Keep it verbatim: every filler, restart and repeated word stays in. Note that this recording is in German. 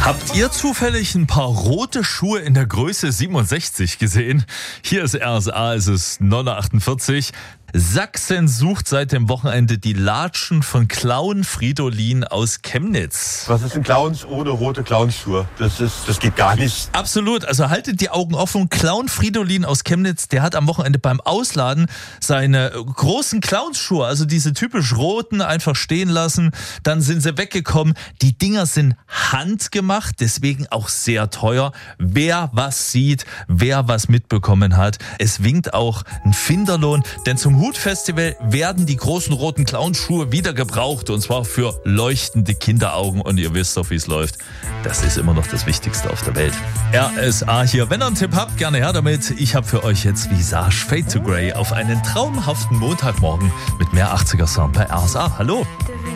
Habt ihr zufällig ein paar rote Schuhe in der Größe siebenundsechzig gesehen? Hier ist R S A, es ist neun Uhr achtundvierzig. Sachsen sucht seit dem Wochenende die Latschen von Clown Fridolin aus Chemnitz. Was ist ein Clowns ohne rote Clownsschuhe? Das ist, das geht gar nicht. Absolut, also haltet die Augen offen. Clown Fridolin aus Chemnitz, der hat am Wochenende beim Ausladen seine großen Clownsschuhe, also diese typisch roten, einfach stehen lassen. Dann sind sie weggekommen. Die Dinger sind handgemacht, deswegen auch sehr teuer. Wer was sieht, wer was mitbekommen hat. Es winkt auch ein Finderlohn, denn zum Hutfestival werden die großen roten Clownschuhe wieder gebraucht, und zwar für leuchtende Kinderaugen, und ihr wisst doch, wie es läuft. Das ist immer noch das Wichtigste auf der Welt. R S A hier. Wenn ihr einen Tipp habt, gerne her damit. Ich habe für euch jetzt Visage Fade to Grey auf einen traumhaften Montagmorgen mit mehr achtziger Sound bei R S A. Hallo!